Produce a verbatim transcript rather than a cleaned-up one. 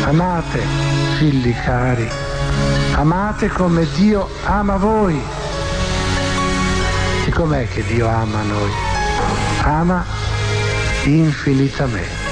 Amate, figli cari, amate come Dio ama voi. E com'è che Dio ama noi? Ama infinitamente.